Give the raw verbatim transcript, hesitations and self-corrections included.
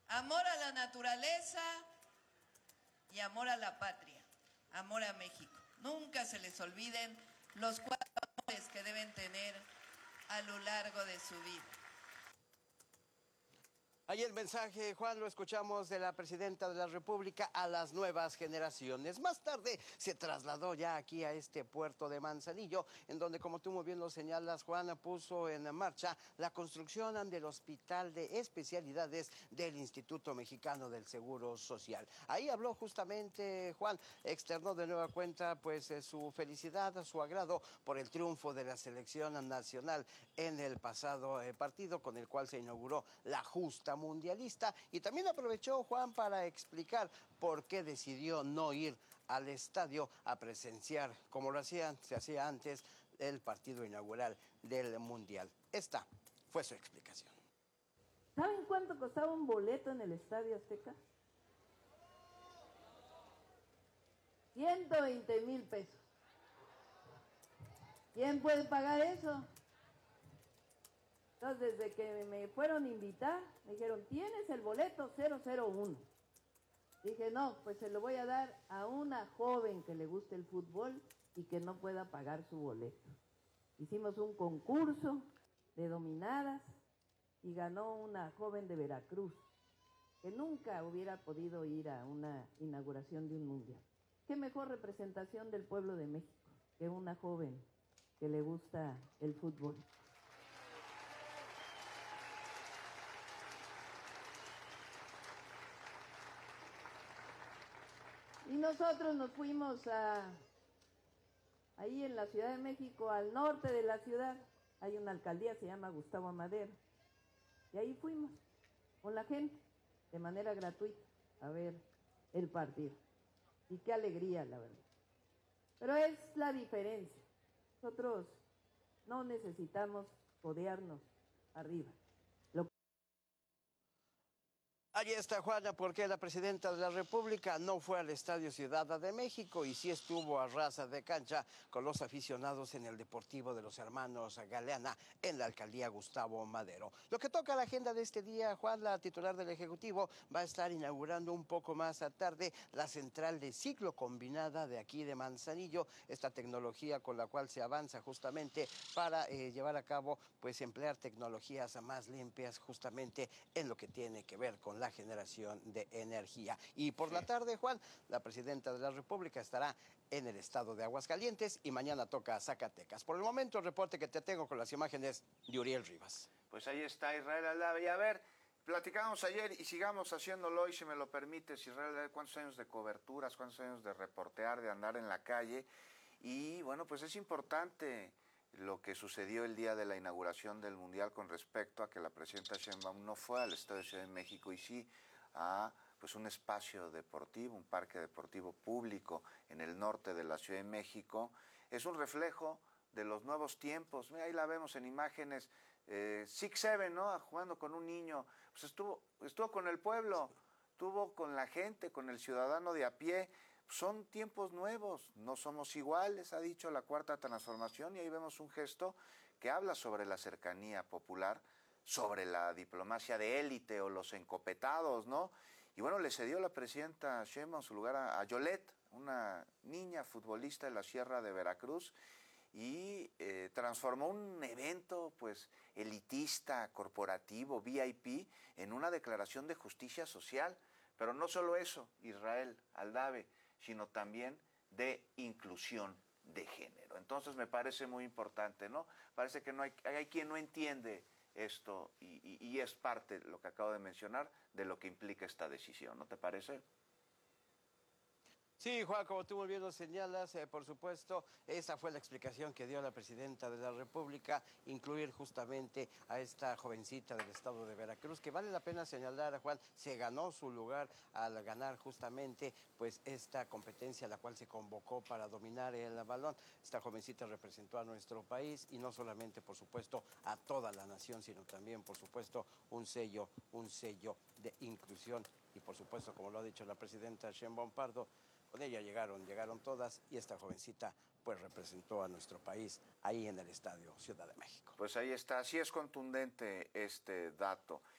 Amor a la naturaleza y amor a la patria, amor a México. Nunca se les olviden los cuatro amores que deben tener a lo largo de su vida. Ahí el mensaje, Juan, lo escuchamos de la presidenta de la República a las nuevas generaciones. Más tarde se trasladó ya aquí a este puerto de Manzanillo, en donde, como tú muy bien lo señalas, Juan, puso en marcha la construcción del Hospital de Especialidades del Instituto Mexicano del Seguro Social. Ahí habló justamente, Juan, externó de nueva cuenta pues eh, su felicidad, su agrado por el triunfo de la selección nacional en el pasado eh, partido, con el cual se inauguró la justa mundialista, y también aprovechó, Juan, para explicar por qué decidió no ir al estadio a presenciar, como lo hacían, se hacía antes, el partido inaugural del Mundial. Esta fue su explicación. ¿Saben cuánto costaba un boleto en el Estadio Azteca? ciento veinte mil pesos. ¿Quién puede pagar eso? Entonces, desde que me fueron a invitar, me dijeron, ¿tienes el boleto cero cero uno? Dije, no, pues se lo voy a dar a una joven que le guste el fútbol y que no pueda pagar su boleto. Hicimos un concurso de dominadas y ganó una joven de Veracruz, que nunca hubiera podido ir a una inauguración de un mundial. ¿Qué mejor representación del pueblo de México que una joven que le gusta el fútbol? Y nosotros nos fuimos a, ahí en la Ciudad de México, al norte de la ciudad, hay una alcaldía, se llama Gustavo Amadero, y ahí fuimos con la gente, de manera gratuita, a ver el partido. Y qué alegría, la verdad. Pero es la diferencia. Nosotros no necesitamos codearnos arriba. Allí está, Juana, porque la presidenta de la República no fue al Estadio Ciudad de México y sí estuvo a ras de cancha con los aficionados en el Deportivo de los Hermanos Galeana en la alcaldía Gustavo Madero. Lo que toca a la agenda de este día, Juan, la titular del Ejecutivo va a estar inaugurando un poco más tarde la central de ciclo combinada de aquí de Manzanillo, esta tecnología con la cual se avanza justamente para eh, llevar a cabo, pues emplear tecnologías más limpias justamente en lo que tiene que ver con la generación de energía. Y por sí. la tarde, Juan, la presidenta de la República estará en el estado de Aguascalientes y mañana toca Zacatecas. Por el momento, el reporte que te tengo con las imágenes de Uriel Rivas. Pues ahí está Israel Aldave. Y a ver, platicamos ayer y sigamos haciéndolo hoy, si me lo permites, Israel Aldave, cuántos años de coberturas, cuántos años de reportear, de andar en la calle. Y bueno, pues es importante lo que sucedió el día de la inauguración del Mundial con respecto a que la presidenta Sheinbaum no fue al Estadio de Ciudad de México y sí a pues un espacio deportivo, un parque deportivo público en el norte de la Ciudad de México. Es un reflejo de los nuevos tiempos. Mira, ahí la vemos en imágenes, eh, Six Seven, ¿no? Jugando con un niño. Pues estuvo, estuvo con el pueblo, estuvo con la gente, con el ciudadano de a pie. Son tiempos nuevos, no somos iguales, ha dicho la Cuarta Transformación, y ahí vemos un gesto que habla sobre la cercanía popular, sobre la diplomacia de élite o los encopetados, ¿no? Y bueno, le cedió la presidenta Sheinbaum su lugar a, a Yolette, una niña futbolista de la Sierra de Veracruz, y eh, transformó un evento pues elitista, corporativo, V I P, en una declaración de justicia social. Pero no solo eso, Israel Aldave, sino también de inclusión de género. Entonces me parece muy importante, ¿no? Parece que no hay, hay quien no entiende esto y, y, y es parte, lo que acabo de mencionar, de lo que implica esta decisión, ¿no te parece? Sí, Juan, como tú muy bien lo señalas, eh, por supuesto, esa fue la explicación que dio la presidenta de la República, incluir justamente a esta jovencita del estado de Veracruz, que vale la pena señalar, Juan, se ganó su lugar al ganar justamente pues esta competencia a la cual se convocó para dominar el balón. Esta jovencita representó a nuestro país y no solamente, por supuesto, a toda la nación, sino también, por supuesto, un sello, un sello de inclusión. Y por supuesto, como lo ha dicho la presidenta Sheinbaum Pardo, con ella llegaron, llegaron todas y esta jovencita pues representó a nuestro país ahí en el Estadio Ciudad de México. Pues ahí está, así es contundente este dato.